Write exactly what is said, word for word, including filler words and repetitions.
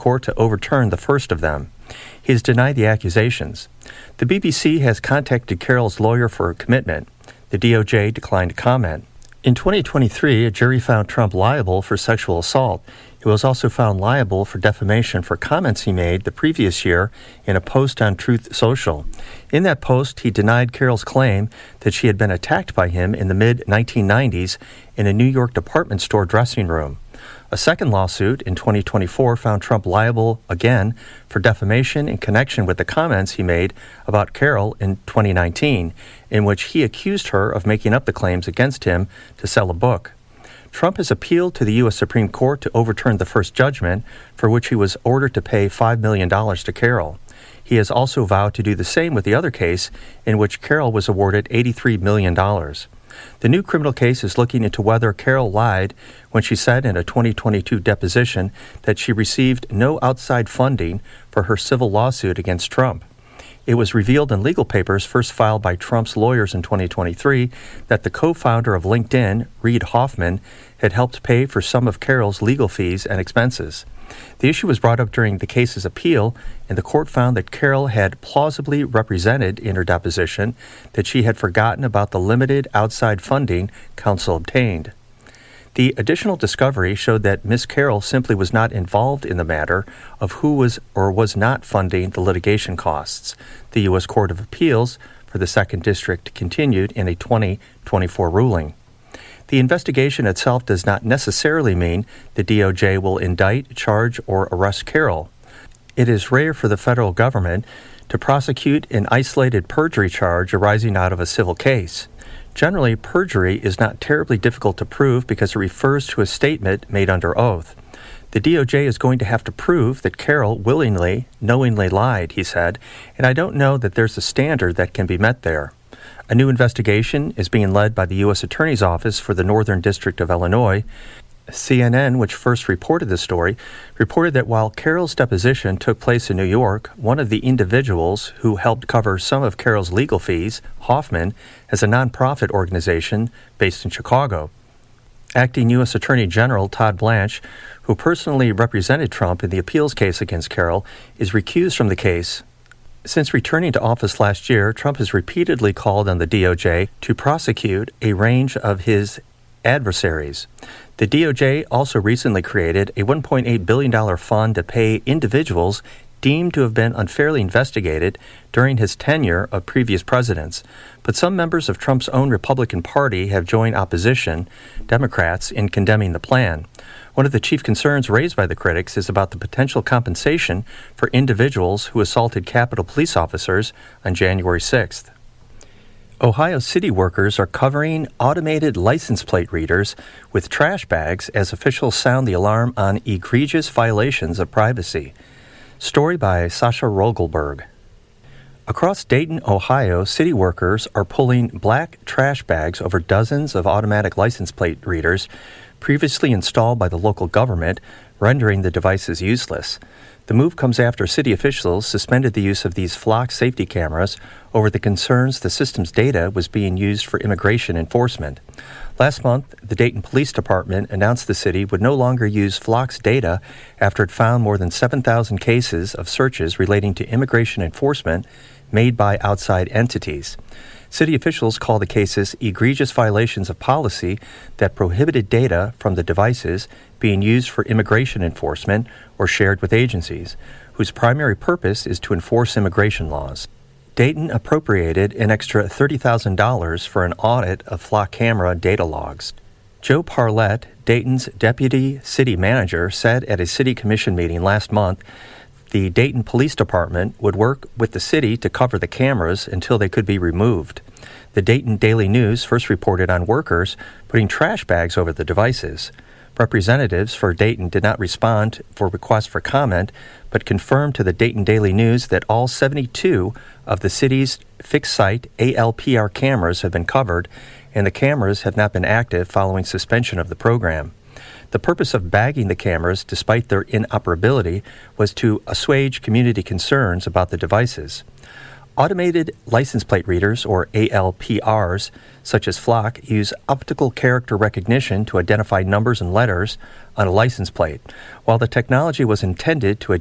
court to overturn the first of them. He has denied the accusations. The B B C has contacted Carroll's lawyer for a commitment. The D O J declined to comment. In twenty twenty-three, a jury found Trump liable for sexual assault. He was also found liable for defamation for comments he made the previous year in a post on Truth Social. In that post, he denied Carroll's claim that she had been attacked by him in the mid nineteen nineties in a New York department store dressing room. A second lawsuit in twenty twenty-four found Trump liable again for defamation in connection with the comments he made about Carroll in twenty nineteen, in which he accused her of making up the claims against him to sell a book. Trump has appealed to the U S Supreme Court to overturn the first judgment, for which he was ordered to pay five million dollars to Carroll. He has also vowed to do the same with the other case, in which Carroll was awarded eighty-three million dollars. The new criminal case is looking into whether Carroll lied when she said in a twenty twenty-two deposition that she received no outside funding for her civil lawsuit against Trump. It was revealed in legal papers first filed by Trump's lawyers in twenty twenty-three that the co-founder of LinkedIn, Reid Hoffman, had helped pay for some of Carroll's legal fees and expenses. The issue was brought up during the case's appeal, and the court found that Carroll had plausibly represented in her deposition that she had forgotten about the limited outside funding counsel obtained. The additional discovery showed that Miz Carroll simply was not involved in the matter of who was or was not funding the litigation costs. The U S Court of Appeals for the Second District continued in a twenty twenty-four ruling. The investigation itself does not necessarily mean the D O J will indict, charge, or arrest Carroll. It is rare for the federal government to prosecute an isolated perjury charge arising out of a civil case. Generally, perjury is not terribly difficult to prove because it refers to a statement made under oath. The D O J is going to have to prove that Carroll willingly, knowingly lied, he said, and I don't know that there's a standard that can be met there. A new investigation is being led by the U S Attorney's Office for the Northern District of Illinois. C N N, which first reported the story, reported that while Carroll's deposition took place in New York, one of the individuals who helped cover some of Carroll's legal fees, Hoffman, has a nonprofit organization based in Chicago. Acting U S Attorney General Todd Blanche, who personally represented Trump in the appeals case against Carroll, is recused from the case. Since returning to office last year, Trump has repeatedly called on the D O J to prosecute a range of his adversaries. The D O J also recently created a one point eight billion dollars fund to pay individuals deemed to have been unfairly investigated during his tenure of previous presidents. But some members of Trump's own Republican Party have joined opposition, Democrats, in condemning the plan. One of the chief concerns raised by the critics is about the potential compensation for individuals who assaulted Capitol Police officers on January sixth. Ohio city workers are covering automated license plate readers with trash bags as officials sound the alarm on egregious violations of privacy. Story by Sasha Rogelberg. Across Dayton, Ohio, city workers are pulling black trash bags over dozens of automatic license plate readers previously installed by the local government, rendering the devices useless. The move comes after city officials suspended the use of these flock safety cameras over the concerns the system's data was being used for immigration enforcement. Last month, the Dayton Police Department announced the city would no longer use Flock's data after it found more than seven thousand cases of searches relating to immigration enforcement made by outside entities. City officials call the cases egregious violations of policy that prohibited data from the devices being used for immigration enforcement or shared with agencies, whose primary purpose is to enforce immigration laws. Dayton appropriated an extra thirty thousand dollars for an audit of Flock camera data logs. Joe Parlett, Dayton's deputy city manager, said at a city commission meeting last month the Dayton Police Department would work with the city to cover the cameras until they could be removed. The Dayton Daily News first reported on workers putting trash bags over the devices. Representatives for Dayton did not respond for requests for comment, but confirmed to the Dayton Daily News that all seventy-two of the city's fixed-site A L P R cameras have been covered, and the cameras have not been active following suspension of the program. The purpose of bagging the cameras, despite their inoperability, was to assuage community concerns about the devices. Automated license plate readers, or A L P Rs, such as Flock, use optical character recognition to identify numbers and letters on a license plate. While the technology was intended to